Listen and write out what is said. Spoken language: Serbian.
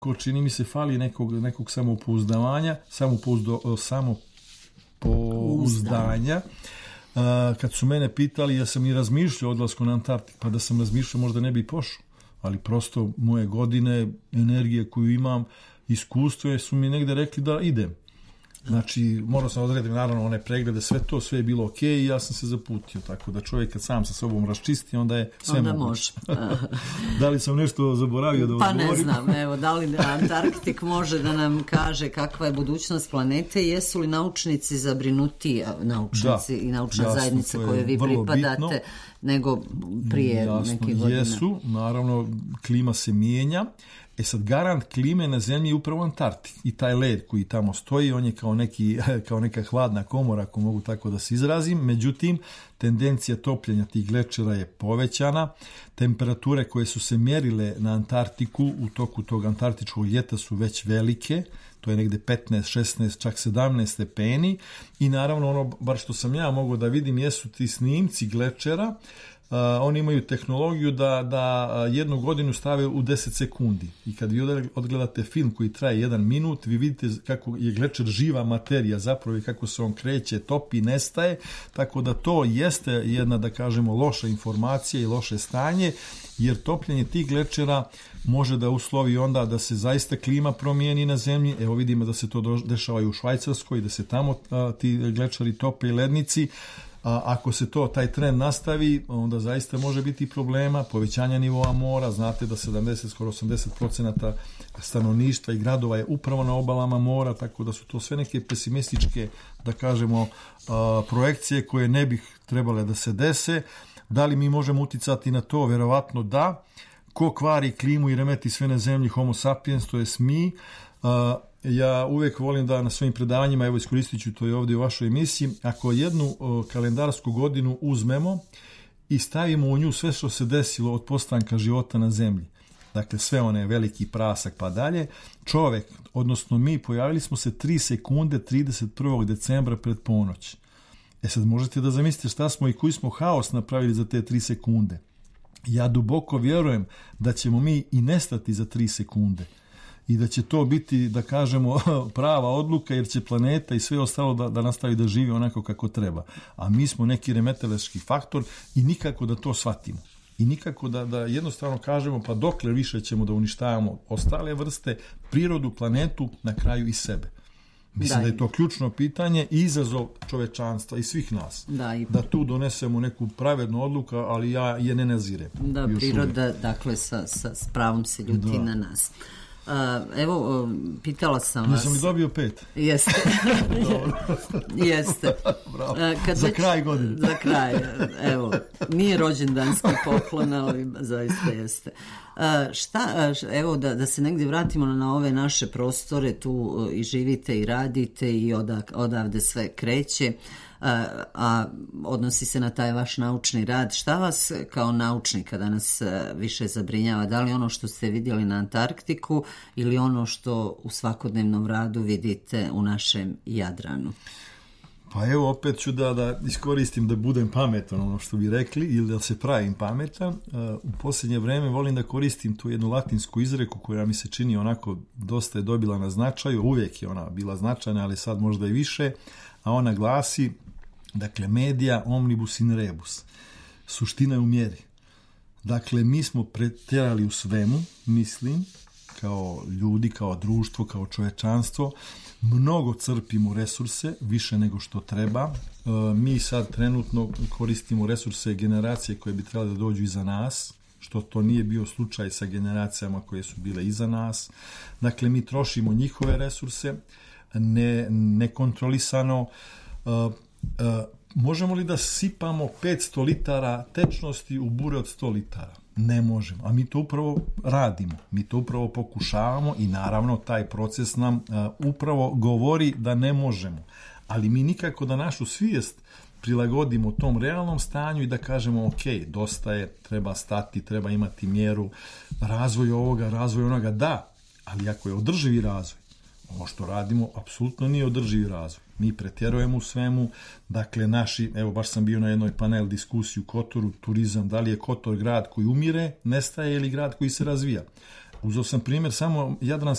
čini mi se fali nekog samopouzdanja. Kad su mene pitali, ja sam i razmišljao o odlasku na Antarktik, pa da sam razmišljao možda ne bi pošao, ali prosto moje godine, energije koju imam, iskustvo su mi negde rekli da idem. Znači, morao sam odrediti naravno one preglede, sve je bilo ok i ja sam se zaputio, tako da čovjek kad sam sa sobom raščisti, onda je sve moguće. Da li sam nešto zaboravio da odgovorim? Pa ne znam, evo, da li Antarktik može da nam kaže kakva je budućnost planete i jesu li naučnici zabrinuti, naučnici i naučna zajednica koje vi pripadate, bitno, nego prije nekih godina? Jesu, naravno, klima se mijenja. Sad, garant klime na zemlji je upravo Antarktik i taj led koji tamo stoji, on je kao neka hladna komora, ako mogu tako da se izrazim. Međutim, tendencija topljenja tih glečera je povećana. Temperature koje su se mjerile na Antarktiku u toku tog antarktičkog ljeta su već velike. To je negde 15, 16, čak 17 stepeni. I naravno, ono, bar što sam ja mogao da vidim, jesu ti snimci glečera. Oni imaju tehnologiju da jednu godinu stave u 10 sekundi. I kad vi odgledate film koji traje 1 minut, vi vidite kako je glečer živa materija zapravo i kako se on kreće, topi, nestaje. Tako da to jeste jedna, da kažemo, loša informacija i loše stanje, jer topljenje tih glečera može da uslovi onda da se zaista klima promijeni na zemlji. Evo vidimo da se to dešava i u Švajcarskoj, da se tamo ti glečeri tope i lednici. Ako se taj trend nastavi, onda zaista može biti problema, povećanja nivoa mora. Znate da 70, skoro 80% stanovništva i gradova je upravo na obalama mora, tako da su to sve neke pesimističke, da kažemo, projekcije koje ne bih trebale da se dese. Da li mi možemo uticati na to? Verovatno da. Ko kvari klimu i remeti sve na zemlji? Homo sapiens, to jest mi. Ja uvijek volim da na svojim predavanjima, evo iskoristit ću to i ovdje u vašoj emisiji, ako jednu kalendarsku godinu uzmemo i stavimo u nju sve što se desilo od postanka života na zemlji, dakle sve one veliki prasak pa dalje, čovjek, odnosno mi, pojavili smo se 3 sekunde 31. decembra pred ponoć. Sad možete da zamislite šta smo i koji smo haos napravili za te 3 sekunde. Ja duboko vjerujem da ćemo mi i nestati za 3 sekunde. I da će to biti, da kažemo, prava odluka, jer će planeta i sve ostalo da nastavi da živi onako kako treba. A mi smo neki remetelački faktor i nikako da to shvatimo. I nikako da jednostavno kažemo, pa dokle više ćemo da uništavamo ostale vrste, prirodu, planetu, na kraju i sebe. Mislim da je to ključno pitanje i izazov čovečanstva i svih nas. Da tu donesemo neku pravednu odluku, ali ja je ne nazirem. Da, priroda, uvijek. Dakle, sa pravom se ljuti na nas. Evo, pitala sam vas... Nisam li dobio 5? Jeste. Jeste. Za kraj godine. Za kraj, evo. Nije rođendanski poklon, ali zaista jeste. Evo, da se negdje vratimo na ove naše prostore, tu i živite i radite i odavde sve kreće, a odnosi se na taj vaš naučni rad. Šta vas kao naučnika danas više zabrinjava? Da li ono što ste vidjeli na Antarktiku ili ono što u svakodnevnom radu vidite u našem Jadranu? Pa evo, opet ću da iskoristim da budem pametan, ono što bi rekli, ili da se pravim pametan. U posljednje vreme volim da koristim tu jednu latinsku izreku koja mi se čini onako dosta je dobila na značaju. Uvijek je ona bila značajna, ali sad možda i više. A ona glasi, dakle, media omnibus in rebus. Suština je u mjeri. Dakle, mi smo pretjerali u svemu, mislim, kao ljudi, kao društvo, kao čovečanstvo. Mnogo crpimo resurse, više nego što treba. Mi sad trenutno koristimo resurse generacije koje bi trebali da dođu iza nas, što to nije bio slučaj sa generacijama koje su bile iza nas. Dakle, mi trošimo njihove resurse nekontrolisano. Možemo li da sipamo 500 litara tečnosti u bure od 100 litara? Ne možemo, a mi to upravo radimo, mi to upravo pokušavamo i naravno taj proces nam upravo govori da ne možemo, ali mi nikako da našu svijest prilagodimo tom realnom stanju i da kažemo ok, dosta je, treba stati, treba imati mjeru, razvoj ovoga, razvoj onoga, da, ali ako je održivi razvoj, ovo što radimo apsolutno nije održivi razvoj. Mi pretjerujemo u svemu, dakle naši, evo baš sam bio na jednoj panel diskusiji u Kotoru, turizam, da li je Kotor grad koji umire, nestaje ili grad koji se razvija. Uzeo sam primjer samo